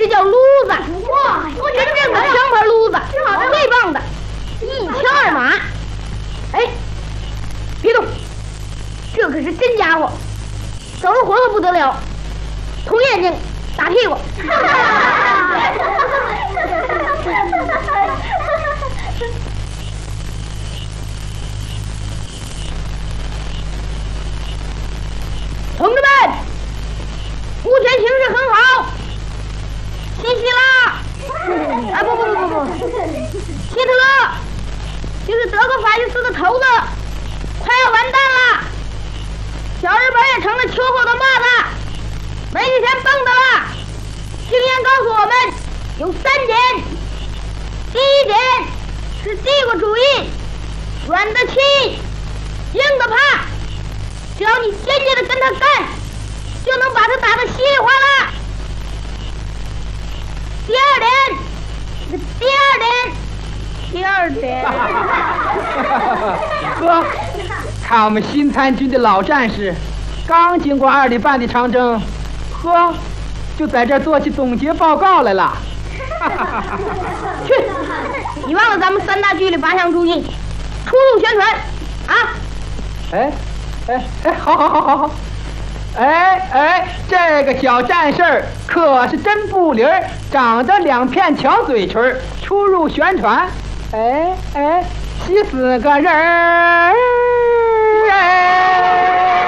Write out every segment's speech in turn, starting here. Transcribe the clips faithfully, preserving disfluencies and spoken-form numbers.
这叫炉子。哇，我真正的枪牌炉子，最棒的，一枪二马。哎，别动，这可是真家伙，走了火可不得了，捅眼睛，打屁股。同志们，目前形势很好，西西拉，啊不不不不不，希特勒，就是德国法西斯的头子，快要完蛋了。小日本也成了秋后的蚂蚱，没几天蹦的了。经验告诉我们，有三点。第一点是帝国主义，软的气，硬的怕。只要你坚决的跟他干，就能把他打得稀里哗啦。第二点，第二点，第二点。 呵，看我们新参军的老战士，刚经过二里半的长征，呵，就在这儿做起总结报告来了。 去，你忘了咱们三大纪律八项注意，出入宣传啊！ 哎。哎哎，好好好好好，哎哎，这个小战士儿可是真不灵儿，长着两片巧嘴唇儿，出入宣传，哎哎，七四个人儿，哎，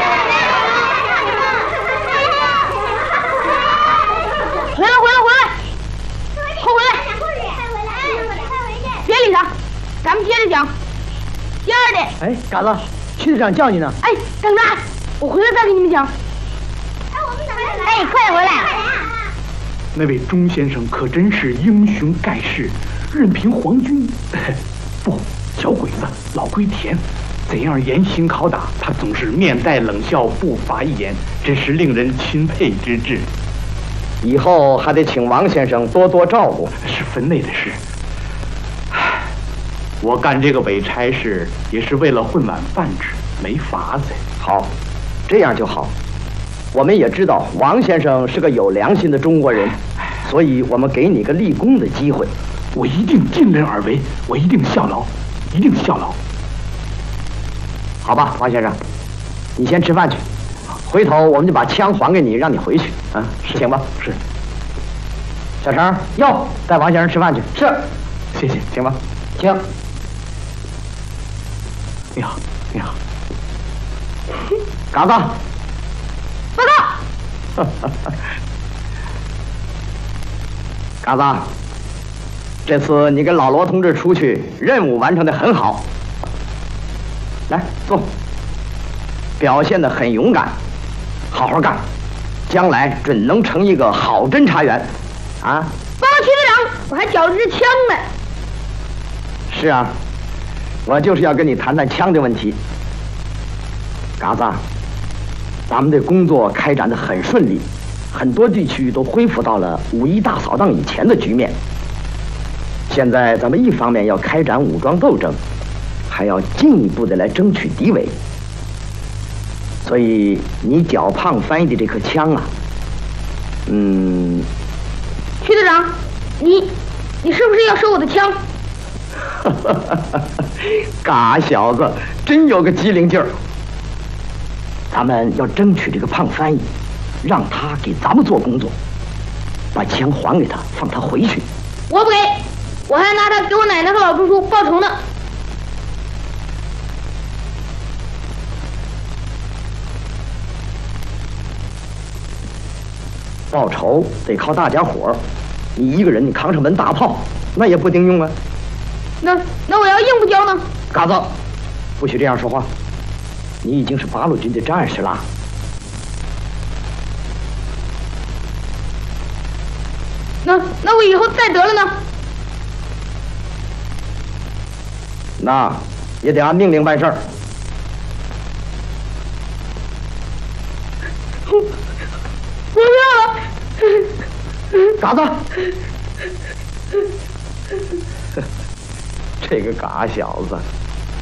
回来回来回来，快回来，别理他，咱们接着讲。第二点， 哎，嘎子。区队长叫你呢。 哎，等着，我回来再给你们讲。哎，我们等着来。哎，快点回来！ 那位钟先生可真是英雄盖世，任凭皇军，不，小鬼子老龟田，怎样严刑拷打，他总是面带冷笑，不发一言，真是令人钦佩之至。 以后还得请王先生多多照顾， 是分内的事。我干这个伪差事也是为了混碗饭吃，没法子。 好，这样就好。我们也知道王先生是个有良心的中国人，所以我们给你个立功的机会。 我一定尽人而为，我一定效劳，一定效劳。 好吧，王先生，你先吃饭去，回头我们就把枪还给你，让你回去。啊，行吧？ 是。 小程，哟，带王先生吃饭去。 是，谢谢， 行吧？请。 你好，你好， 嘎子， 报告。 嘎子，这次你跟老罗同志出去，任务完成的很好。来坐，表现得很勇敢，好好干，将来准能成一个好侦察员。啊！ 报告区队长，我还缴了支枪呢。 是啊。我就是要跟你谈谈枪的问题。嘎子，咱们的工作开展得很顺利，很多地区都恢复到了五一大扫荡以前的局面。现在咱们一方面要开展武装斗争，还要进一步的来争取敌伪。所以你脚胖翻译的这颗枪啊，嗯， 区队长，你你是不是要收我的枪？ 嘎小子，真有个机灵劲儿。咱们要争取这个胖翻译，让他给咱们做工作，把枪还给他，放他回去。 我不给，我还拿他给我奶奶和老叔叔报仇呢。 报仇得靠大家伙儿，你一个人你扛上门大炮，那也不顶用啊。 那那我要硬不交呢？ 嘎子，不许这样说话！你已经是八路军的战士了。 那那我以后再得了呢？ 那也得按命令办事儿。 我不要了。 嘎子，这个嘎小子。